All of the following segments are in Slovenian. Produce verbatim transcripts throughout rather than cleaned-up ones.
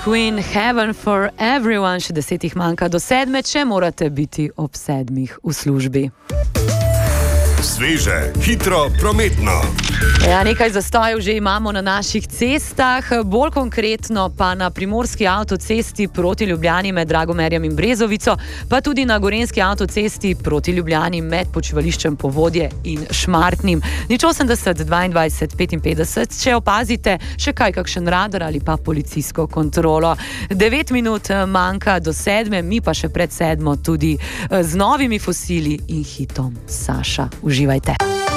Queen, Heaven for Everyone, še desetih manjka do sedme, če morate biti ob sedmih v službi. Sveže, hitro, prometno. Ja, nekaj zastojev že imamo na naših cestah, bolj konkretno pa na primorski avtocesti proti Ljubljani med Dragomerjem in Brezovico, pa tudi na gorenjski avtocesti proti Ljubljani med počivališčem Povodje in Šmartnim. Nič osemdeset dvaindvajset petinpetdeset, če opazite še kaj, kakšen radar ali pa policijsko kontrolo. Devet minut manjka do sedme, mi pa še pred sedmo tudi z novimi fosili in hitom Saša. Uživajte.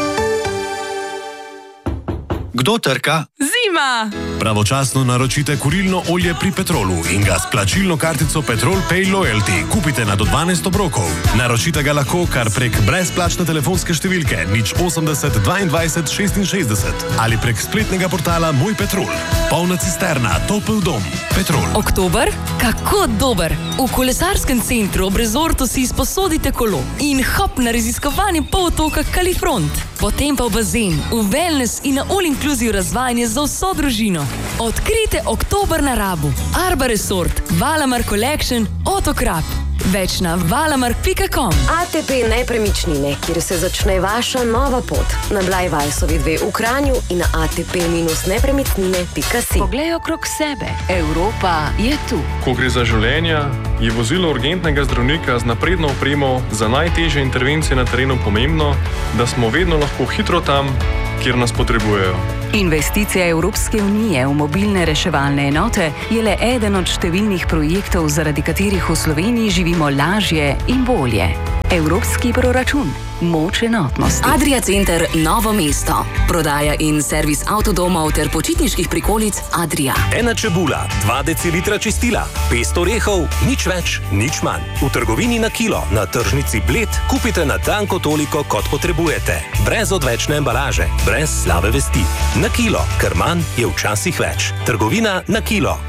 Kdo trka? Zima! Pravočasno naročite kurilno olje pri Petrolu in ga s plačilno kartico Petrol Pay Loyalty kupite na do dvanajst obrokov. Naročite ga lahko kar prek brezplačne telefonske številke nič osemdeset dvaindvajset šestinšestdeset ali prek spletnega portala Moj Petrol. Polna cisterna, topel dom. Petrol. Oktober? Kako dober! V kolesarskem centru ob rezortu si izposodite kolo in hop na raziskovanje polotoka Kalifront. Potem pa v bazen, v wellness in na all-inclusive razvajanje za vso družino. Odkrite oktober na Rabu. Arba Resort, Valamar Collection, Otokrap. Več na valamar pika com. A T P Nepremičnine, kjer se začne vaša nova pot. Na Blajvajsovi dve v Kranju in na a t p nepremičnine pika si. Poglej okrog sebe. Evropa je tu. Ko gre za življenja, je vozilo urgentnega zdravnika z napredno opremo za najtežje intervencije na terenu pomembno, da smo vedno lahko hitro tam, kjer nas potrebujejo. Investicija Evropske unije v mobilne reševalne enote je le eden od številnih projektov, zaradi katerih v Sloveniji živimo lažje in bolje. Evropski proračun. Moč enotnosti. Adria Center Novo mesto. Prodaja in servis avtodomov ter počitniških prikolic Adria. Ena čebula, dva decilitra čistila, pest orehov, nič več, nič manj. V trgovini na kilo, na tržnici Bled, kupite na tanko toliko, kot potrebujete. Brez odvečne embalaže, brez slabe vesti. Na kilo, ker manj je včasih več. Trgovina na kilo.